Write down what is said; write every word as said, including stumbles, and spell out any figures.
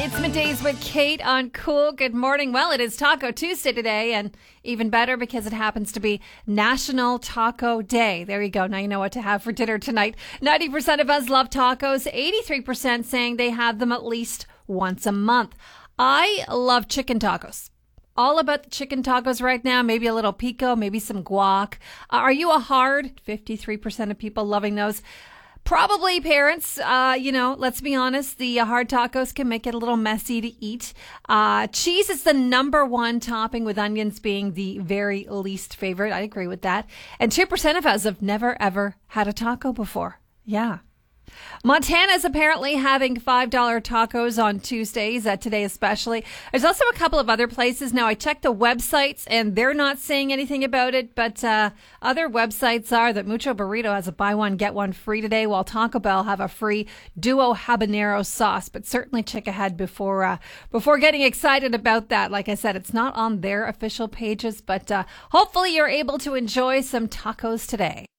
It's Middays with Kate on Cool. Good morning. Well, it is Taco Tuesday today, and even better because it happens to be National Taco Day. There you go. Now you know what to have for dinner tonight. ninety percent of us love tacos. eighty-three percent saying they have them at least once a month. I love chicken tacos. All about the chicken tacos right now. Maybe a little pico, maybe some guac. Uh, are you a hard? fifty-three percent of people loving those. Probably parents, uh, you know, let's be honest, the uh, hard tacos can make it a little messy to eat. Uh, cheese is the number one topping, with onions being the very least favorite. I agree with that. And two percent of us have never, ever had a taco before. Yeah. Montana is apparently having five dollar tacos on Tuesdays, uh, today especially. There's also a couple of other places. Now, I checked the websites, and they're not saying anything about it, but uh, other websites are that Mucho Burrito has a buy one, get one free today, while Taco Bell have a free Duo Habanero sauce. But certainly check ahead before uh, before getting excited about that. Like I said, it's not on their official pages, but uh, hopefully you're able to enjoy some tacos today.